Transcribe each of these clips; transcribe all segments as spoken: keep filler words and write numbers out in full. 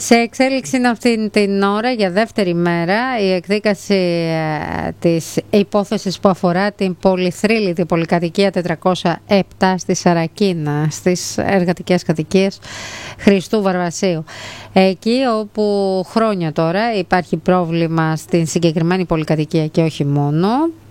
Σε εξέλιξη είναι αυτήν την ώρα για δεύτερη μέρα η εκδίκαση ε, της υπόθεσης που αφορά την πολυθρύλητη πολυκατοικία τετρακόσια επτά στη Σαρακίνα, στις εργατικές κατοικίες Χριστού Βαρβασίου. Εκεί όπου χρόνια τώρα υπάρχει πρόβλημα στην συγκεκριμένη πολυκατοικία και όχι μόνο.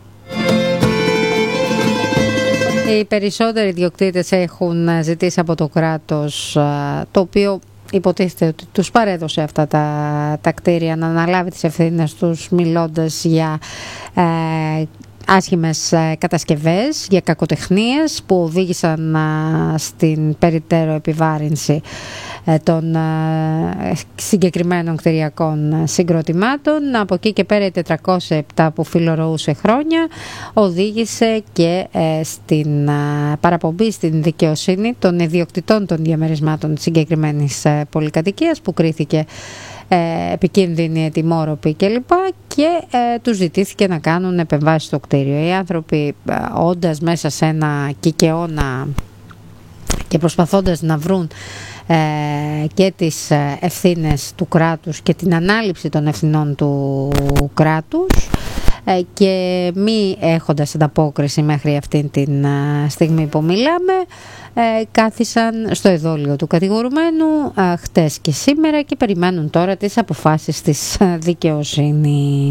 Οι περισσότεροι ιδιοκτήτες έχουν ζητήσει από το κράτος, το οποίο υποτίθεται ότι τους παρέδωσε αυτά τα, τα κτίρια, να αναλάβει τις ευθύνες τους, μιλώντας για ε, άσχημες κατασκευές, για κακοτεχνίες που οδήγησαν α, στην περιττέρω επιβάρυνση ε, των α, συγκεκριμένων κτηριακών συγκροτημάτων. Από εκεί και πέρα η τετρακόσια επτά που φιλορροούσε χρόνια οδήγησε και ε, στην α, παραπομπή στην δικαιοσύνη των ιδιοκτητών των διαμερισμάτων της συγκεκριμένης ε, πολυκατοικίας, που κρίθηκε Ε, επικίνδυνη, ετοιμόρροπη κλπ. Και ε, τους ζητήθηκε να κάνουν επεμβάσεις στο κτίριο. Οι άνθρωποι ε, όντας μέσα σε ένα κικαιώνα και προσπαθώντας να βρουν ε, και τις ευθύνες του κράτους και την ανάληψη των ευθυνών του κράτους ε, και μη έχοντας ανταπόκριση μέχρι αυτήν την ε, στιγμή που μιλάμε, Ε, κάθισαν στο εδόλιο του κατηγορουμένου ε, χτες και σήμερα και περιμένουν τώρα τις αποφάσεις της δικαιοσύνης.